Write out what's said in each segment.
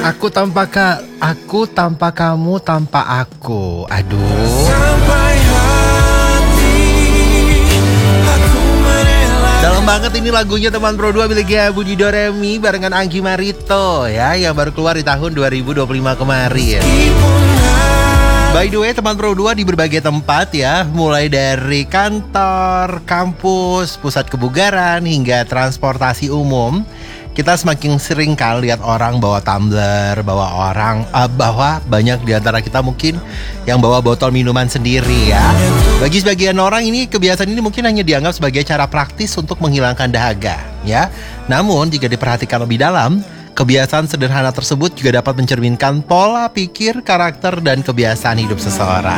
Aku tanpa kamu, tanpa aku. Aduh. Dalam banget ini lagunya teman Pro 2 miliknya Budi Doremi barengan Anggi Marito ya, yang baru keluar di tahun 2025 kemarin. By the way, teman Pro 2 di berbagai tempat ya, mulai dari kantor, kampus, pusat kebugaran hingga transportasi umum. Kita semakin sering kali lihat orang bawa tumbler, bawa banyak di antara kita mungkin yang bawa botol minuman sendiri ya. Bagi sebagian orang kebiasaan ini mungkin hanya dianggap sebagai cara praktis untuk menghilangkan dahaga ya. Namun jika diperhatikan lebih dalam, kebiasaan sederhana tersebut juga dapat mencerminkan pola pikir, karakter, dan kebiasaan hidup seseorang.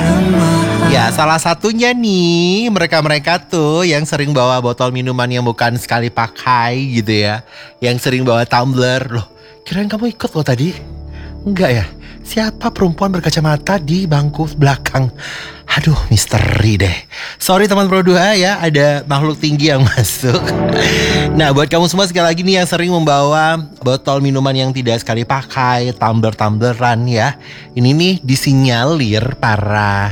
Ya, salah satunya nih, mereka-mereka tuh yang sering bawa botol minuman yang bukan sekali pakai gitu ya. Yang sering bawa tumbler. Loh, kirain kamu ikut loh tadi? Enggak ya? Siapa perempuan berkacamata di bangku belakang? Aduh, misteri deh. Sorry teman Pro 2 ya, ada makhluk tinggi yang masuk. Nah, buat kamu semua sekali lagi nih yang sering membawa botol minuman yang tidak sekali pakai, tumbler-tumbleran ya. Ini nih disinyalir para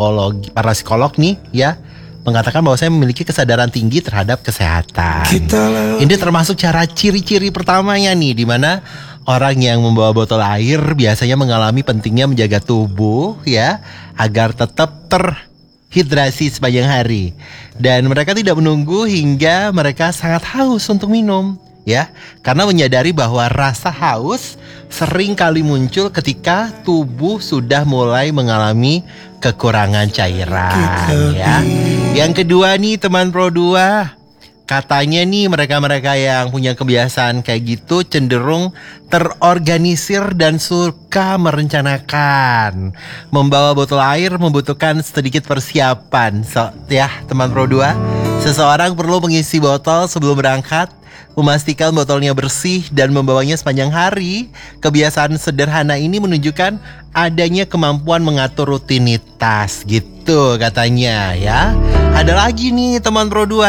psikolog nih ya, mengatakan bahwa saya memiliki kesadaran tinggi terhadap kesehatan. Ini termasuk cara ciri-ciri pertamanya nih, di mana orang yang membawa botol air biasanya mengalami pentingnya menjaga tubuh ya, agar tetap terhidrasi sepanjang hari. Dan mereka tidak menunggu hingga mereka sangat haus untuk minum ya, karena menyadari bahwa rasa haus sering kali muncul ketika tubuh sudah mulai mengalami kekurangan cairan ya. Yang kedua nih teman Pro 2, katanya nih mereka-mereka yang punya kebiasaan kayak gitu cenderung terorganisir dan suka merencanakan. Membawa botol air membutuhkan sedikit persiapan. Ya teman Pro 2, seseorang perlu mengisi botol sebelum berangkat, memastikan botolnya bersih dan membawanya sepanjang hari. Kebiasaan sederhana ini menunjukkan adanya kemampuan mengatur rutinitas gitu katanya ya. Ada lagi nih teman Pro 2,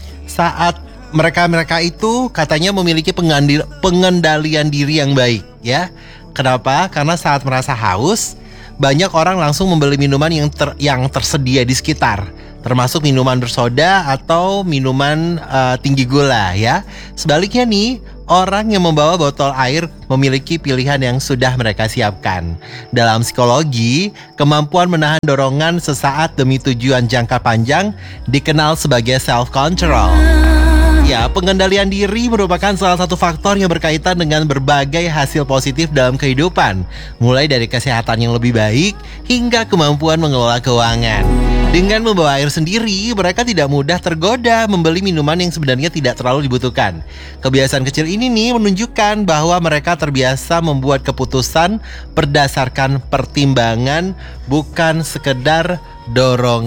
saat mereka itu katanya memiliki pengendalian diri yang baik ya. Kenapa? Karena saat merasa haus, banyak orang langsung membeli minuman yang tersedia di sekitar, termasuk minuman bersoda atau minuman tinggi gula ya. Sebaliknya nih, orang yang membawa botol air memiliki pilihan yang sudah mereka siapkan. Dalam psikologi, kemampuan menahan dorongan sesaat demi tujuan jangka panjang dikenal sebagai self-control. Ya, pengendalian diri merupakan salah satu faktor yang berkaitan dengan berbagai hasil positif dalam kehidupan, mulai dari kesehatan yang lebih baik hingga kemampuan mengelola keuangan. Dengan membawa air sendiri, mereka tidak mudah tergoda membeli minuman yang sebenarnya tidak terlalu dibutuhkan. Kebiasaan kecil ini nih menunjukkan bahwa mereka terbiasa membuat keputusan berdasarkan pertimbangan, bukan sekedar dorongan.